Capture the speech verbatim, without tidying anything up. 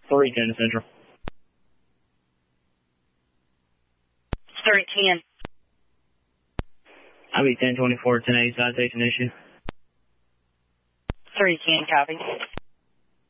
three ten to Central. three ten. I'll be ten twenty-four, ten eighty citation issue. three ten, copy.